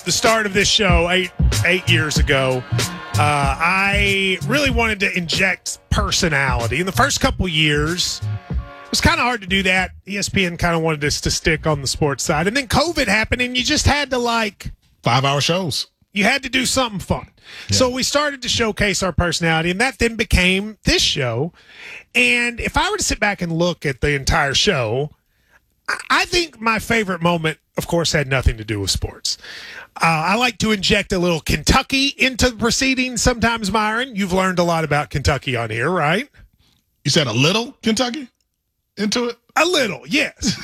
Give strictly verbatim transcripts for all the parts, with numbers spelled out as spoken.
the start of this show eight eight years ago, uh, I really wanted to inject personality. In the first couple years, it was kind of hard to do that. E S P N kind of wanted us to stick on the sports side. And then COVID happened, and you just had to, like... Five-hour shows. You had to do something fun. Yeah. So we started to showcase our personality, and that then became this show. And if I were to sit back and look at the entire show, I think my favorite moment, of course, had nothing to do with sports. Uh, I like to inject a little Kentucky into the proceedings sometimes, Myron. You've learned a lot about Kentucky on here, right? You said a little Kentucky into it? A little, yes.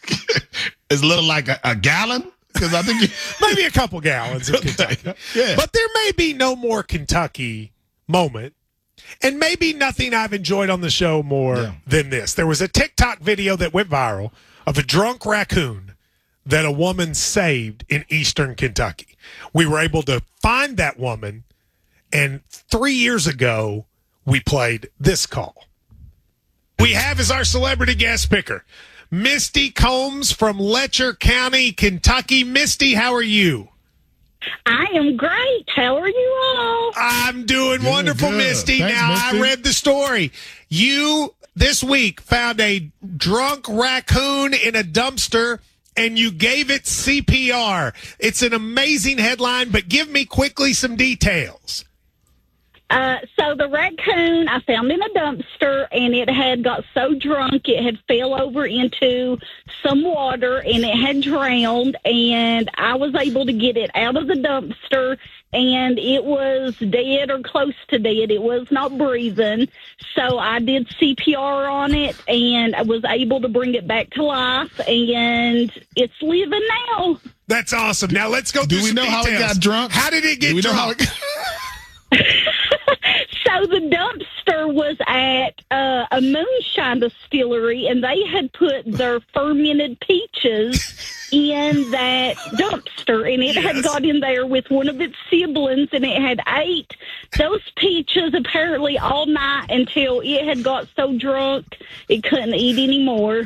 Is little like a, a gallon? Because I think you... maybe a couple gallons of Kentucky. Yeah. But there may be no more Kentucky moment, and maybe nothing I've enjoyed on the show more yeah. than this. There was a TikTok video that went viral of a drunk raccoon that a woman saved in eastern Kentucky. We were able to find that woman, and three years ago, we played this call. We have as our celebrity guest picker Misty Combs from Letcher County, Kentucky. Misty, how are you? I am great. How are you all? I'm doing good, wonderful, good. Misty. Thanks, now, Misty. I read the story. You, this week, found a drunk raccoon in a dumpster, and you gave it C P R. It's an amazing headline, but give me quickly some details. Uh, so the raccoon I found in a dumpster, and it had got so drunk it had fell over into some water, and it had drowned, and I was able to get it out of the dumpster, and it was dead or close to dead. It was not breathing, so I did C P R on it, and I was able to bring it back to life, and it's living now. That's awesome. Now let's go Do through we some know details. how it got drunk? How did it get Do we know drunk? how it... So the dumpster was at uh, a moonshine distillery, and they had put their fermented peaches in that dumpster, and it Yes. had got in there with one of its siblings, and it had ate those peaches apparently all night until it had got so drunk it couldn't eat anymore.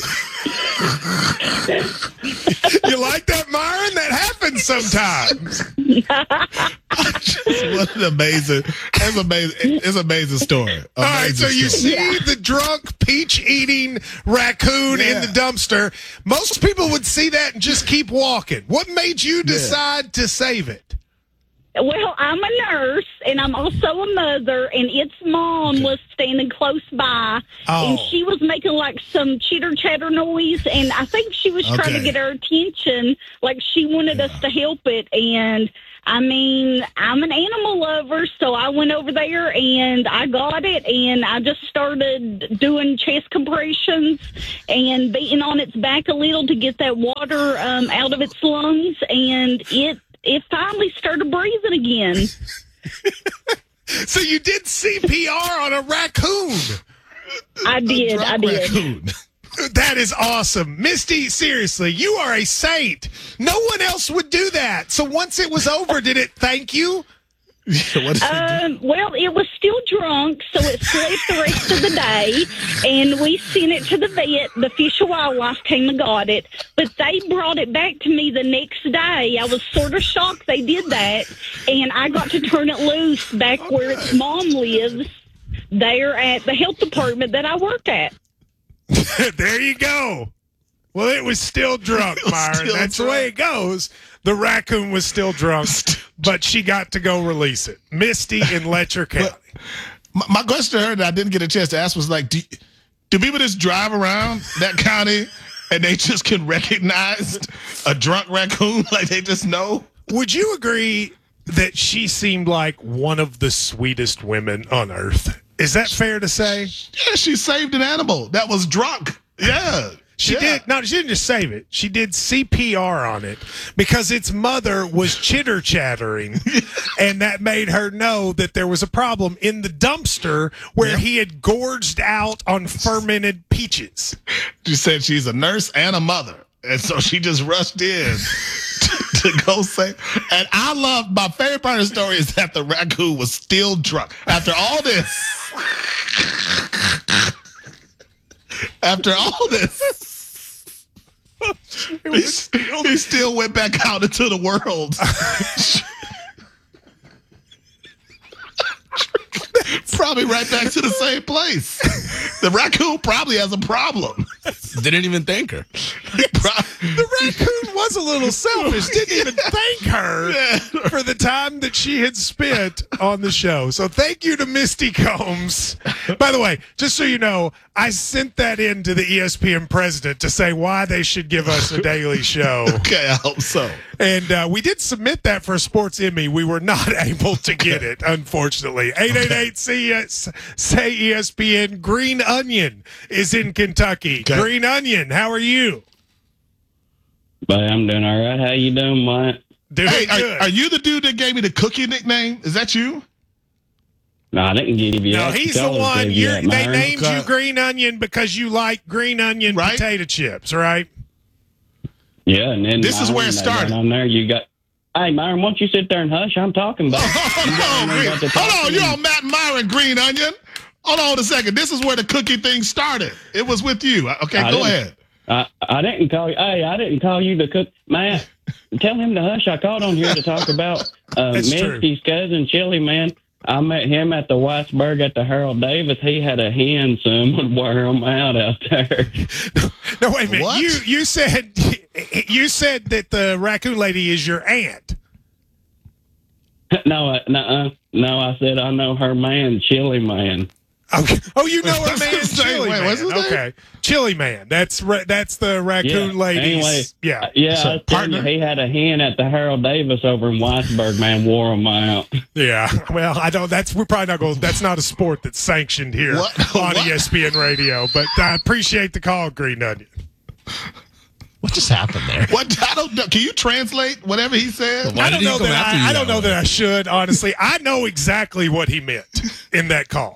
You like that, Myron? That happens sometimes. What an amazing, it's amazing, it's an amazing story. Amazing All right, so you story. see Yeah. the drunk peach-eating raccoon in Yeah. the dumpster. Most people would see that and just keep walking. What made you decide to save it? Well, I'm a nurse, and I'm also a mother, and its mom was standing close by, Oh. and she was making, like, some chitter-chatter noise, and I think she was trying to Okay. get our attention, like she wanted us to help it, and, I mean, I'm an animal lover, so I went over there, and I got it, and I just started doing chest compressions and beating on its back a little to get that water um, out of its lungs, and it It finally started breathing again. So you did C P R on a raccoon. I did. Drunk I did. raccoon. That is awesome. Misty, seriously, you are a saint. No one else would do that. So once it was over, did it thank you? What did Um, well, it was still drunk, so it slept the rest of the day, and we sent it to the vet. The Fish and Wildlife came and got it, but they brought it back to me the next day. I was sort of shocked they did that, and I got to turn it loose back where its mom lives, there at the health department that I worked at. There you go. Well, it was still drunk, was Myron. still That's the drunk. way it goes. The raccoon was still drunk, but she got to go release it. Misty in Letcher County. My, my question to her that I didn't get a chance to ask was like, do, do people just drive around that county and they just can recognize a drunk raccoon? Like they just know? Would you agree that she seemed like one of the sweetest women on earth? Is that fair to say? Yeah, she saved an animal that was drunk. Yeah. She yeah. did. No, she didn't just save it. She did C P R on it because its mother was chitter chattering, and that made her know that there was a problem in the dumpster where Yep. he had gorged out on fermented peaches. She said she's a nurse and a mother. And so she just rushed in to, to go save. And I love, my favorite part of the story is that the raccoon was still drunk. After all this, after all this, he, still, he still went back out into the world. Probably right back to the same place. The raccoon probably has a problem. Didn't even thank her. The raccoon was a little selfish. Didn't even thank her Yeah. for the time that she had spent on the show. So thank you to Misty Combs. By the way, just so you know, I sent that in to the E S P N president to say why they should give us a daily show. Okay, I hope so. And uh, we did submit that for a Sports Emmy. We were not able to get it, unfortunately. eight eight eight say E S P N. Green Onion is in Kentucky. Okay. Green Onion, how are you? But I'm doing all right. How you doing, Mike? Doing Hey, good. are, are you the dude that gave me the cookie nickname? Is that you? No, I didn't give you no, that. he's the Colors one. gave you You're, that, they Myron. named Okay. you Green Onion because you like green onion Right. potato chips, right? Yeah, and then This is where it Myron, they started. got on there, you got. Hey, Myron, why don't you sit there and hush? I'm talking about. Hold on, You got to hold talk on. to You're him. on Matt and Myron Green Onion. Hold on a second. This is where the cookie thing started. It was with you. Okay, I go didn't- ahead. I, I didn't call you. Hey, I didn't call you to cook. Matt, tell him to hush. I called on here to talk about uh, That's true. Misty's cousin, Chili Man. I met him at the Weisberg at the Harold Davis. He had a hen, son would wear him out out there. No, wait a minute. What? You you said you said that the raccoon lady is your aunt. no, I, no, no. I said I know her man, Chili Man. Okay. Oh, you know her man, Say, Chili wait, Man. what's his name? Okay, Chili Man. That's ra- that's the raccoon Yeah, lady's. anyway, yeah. Yeah, So, I was telling you, partner? he had a hen at the Harold Davis over in Weisberg. Man, wore him out. Yeah, well, I don't. That's we're probably not going. That's not a sport that's sanctioned here What? on What? E S P N Radio. But I appreciate the call, Green Onion. What just happened there? What? I don't know. Can you translate whatever he said? Why I did don't he know come that after I, you I don't that know way? that I should. Honestly, I know exactly what he meant in that call.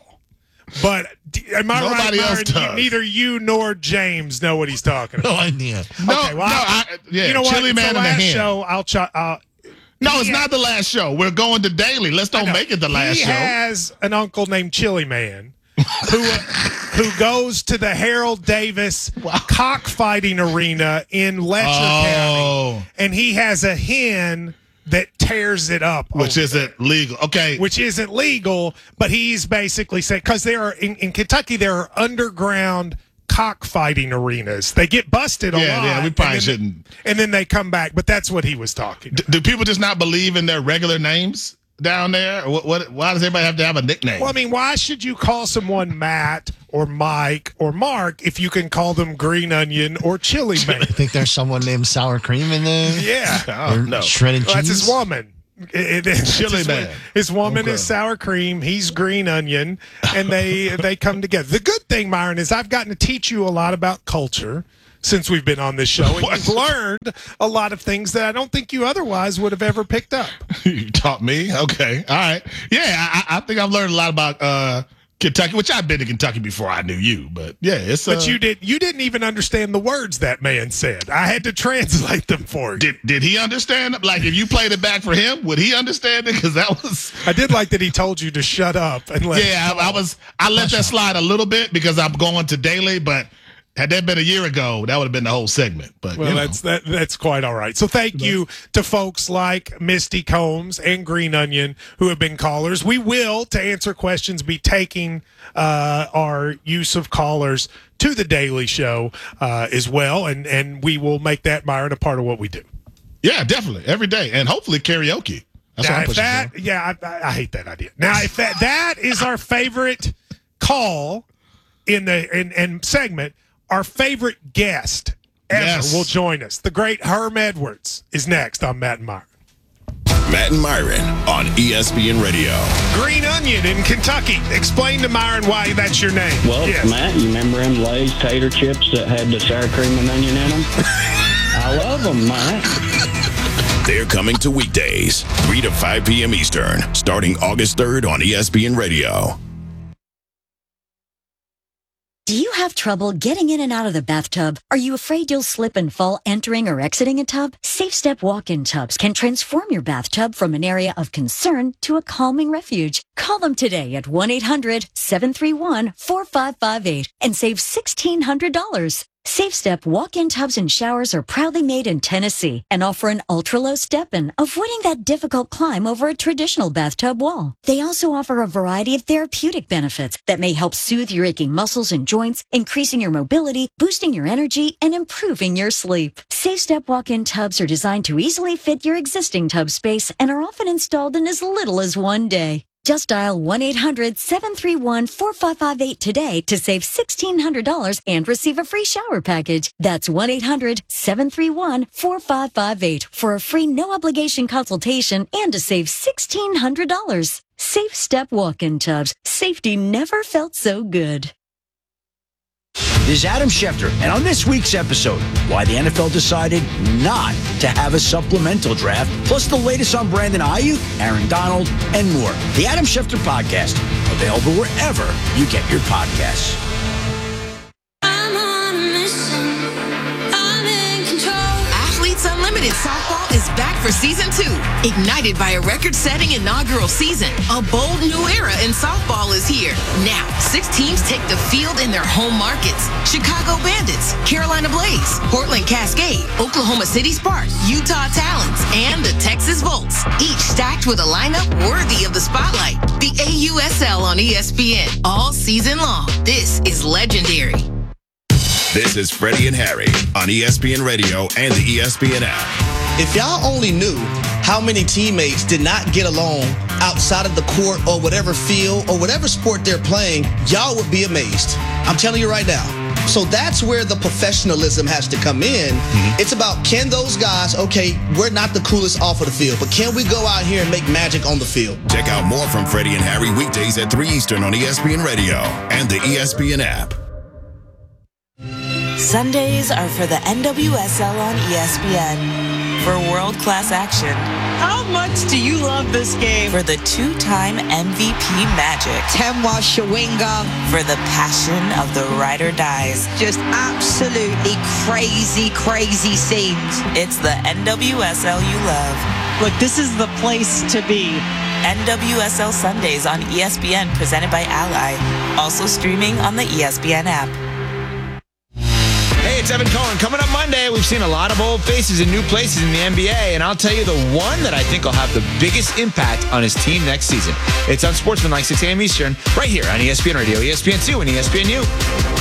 But d- am I Nobody right, else Myron? does. Neither you nor James know what he's talking about. No idea. No, Okay, well, no. I- I, yeah, you know what? Chili It's Man the and the last hen. show. I'll ch- uh, No, it's He- not the last show. We're going to daily. Let's don't No, make it the last he show. has an uncle named Chili Man who uh, who goes to the Harold Davis cockfighting arena in Letcher County, oh, and he has a hen that tears it up, which over isn't legal. Okay. which isn't legal, but he's basically saying because there are in, in Kentucky there are underground cockfighting arenas. They get busted a Yeah, lot. yeah, we probably and then, shouldn't. And then they come back, but that's what he was talking. D- do people just not believe in their regular names down there? Or what, what? Why does everybody have to have a nickname? Well, I mean, why should you call someone Matt or Mike or Mark if you can call them Green Onion or Chili Man? I think there's someone named Sour Cream in there. Yeah. oh, Or no. Shredded Well, that's cheese. his woman. It, it, it's Chili his, Man. his woman Okay. is sour cream. He's green onion, and they they come together. The good thing, Myron, is I've gotten to teach you a lot about culture since we've been on this show, and What? you've learned a lot of things that I don't think you otherwise would have ever picked up. You taught me. Okay. All right. Yeah, I, I think I've learned a lot about uh, Kentucky, which I've been to Kentucky before I knew you. But yeah, it's. Uh, But you did you didn't even understand the words that man said. I had to translate them for you. did did he understand? Like, if you played it back for him, would he understand it? Because that was. I did like that he told you to shut up and let. Yeah, I, I was. I let that slide a little bit because I'm going to daily. But had that been a year ago, that would have been the whole segment. But Well, you know. that's that. That's quite all right. So thank you to folks like Misty Combs and Green Onion who have been callers. We will, to answer questions, be taking uh, our use of callers to the Daily Show uh, as well, and and we will make that, Myron, a part of what we do. Yeah, definitely every day, and hopefully karaoke. That's Now, what I'm if pushing that, for. yeah, I, I- I hate that idea. Now, if that that is our favorite call in the in, in segment, our favorite guest ever Yes. will join us. The great Herm Edwards is next on Matt and Myron. Matt and Myron on E S P N Radio. Green Onion in Kentucky. Explain to Myron why that's your name. Well, Yes. Matt, you remember them Lay's tater chips that had the sour cream and onion in them? I love them, Matt. They're coming to weekdays, three to five p.m. Eastern, starting August third on E S P N Radio. Do you have trouble getting in and out of the bathtub? Are you afraid you'll slip and fall entering or exiting a tub? Safe Step walk-in tubs can transform your bathtub from an area of concern to a calming refuge. Call them today at one eight hundred seven three one four five five eight and save sixteen hundred dollars. Safe Step walk-in tubs and showers are proudly made in Tennessee and offer an ultra-low step-in, avoiding that difficult climb over a traditional bathtub wall. They also offer a variety of therapeutic benefits that may help soothe your aching muscles and joints, increasing your mobility, boosting your energy, and improving your sleep. Safe Step walk-in tubs are designed to easily fit your existing tub space and are often installed in as little as one day. Just dial one eight hundred seven three one four five five eight today to save sixteen hundred dollars and receive a free shower package. That's one eight hundred seven three one four five five eight for a free no-obligation consultation and to save sixteen hundred dollars. Safe Step walk-in tubs. Safety never felt so good. This is Adam Schefter, and on this week's episode, why the N F L decided not to have a supplemental draft, plus the latest on Brandon Ayuk, Aaron Donald, and more. The Adam Schefter Podcast, available wherever you get your podcasts. I'm on a mission. I'm in control. Athletes Unlimited Softball is back for season two. Ignited by a record-setting inaugural season, a bold new era in softball is here. Now, six teams take the field in their home markets. Chicago Bandits, Carolina Blaze, Portland Cascade, Oklahoma City Sparks, Utah Talons, and the Texas Volts. Each stacked with a lineup worthy of the spotlight. The A U S L on E S P N all season long. This is legendary. This is Freddie and Harry on E S P N Radio and the E S P N app. If y'all only knew how many teammates did not get along outside of the court or whatever field or whatever sport they're playing, y'all would be amazed. I'm telling you right now. So that's where the professionalism has to come in. Mm-hmm. It's about, can those guys, okay, we're not the coolest off of the field, but can we go out here and make magic on the field? Check out more from Freddie and Harry weekdays at three Eastern on E S P N Radio and the E S P N app. Sundays are for the N W S L on E S P N. For world-class action. How much do you love this game? For the two-time M V P magic. Temwa Shawinga. For the passion of the ride or dies. Just absolutely crazy, crazy scenes. It's the N W S L you love. Look, this is the place to be. N W S L Sundays on E S P N, presented by Ally. Also streaming on the E S P N app. Hey, it's Evan Cohen. Coming up Monday, we've seen a lot of old faces in new places in the N B A, and I'll tell you the one that I think will have the biggest impact on his team next season. It's on Sportsman, like six a.m. Eastern, right here on E S P N Radio, E S P N two, and E S P N U.